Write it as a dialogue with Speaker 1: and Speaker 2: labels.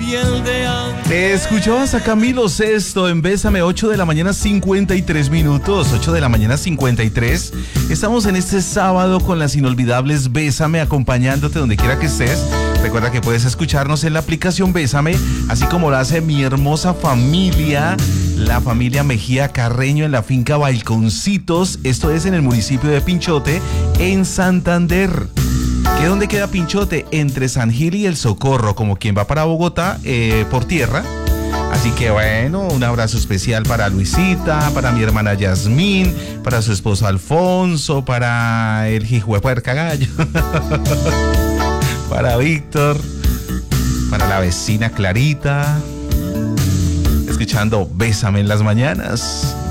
Speaker 1: Escuchabas a Camilo Sesto en Bésame, 8 de la mañana 53 minutos, 8 de la mañana 53. Estamos en este sábado con las inolvidables Bésame, acompañándote donde quiera que estés. Recuerda que puedes escucharnos en la aplicación Bésame, así como lo hace mi hermosa familia, la familia Mejía Carreño en la finca Balconcitos. Esto es en el municipio de Pinchote, en Santander. ¿Qué dónde queda Pinchote? Entre San Gil y El Socorro, como quien va para Bogotá por tierra. Así que bueno, un abrazo especial para Luisita, para mi hermana Yasmín, para su esposo Alfonso, para el hijuepuerca gallo, para Víctor, para la vecina Clarita, escuchando Bésame en las mañanas.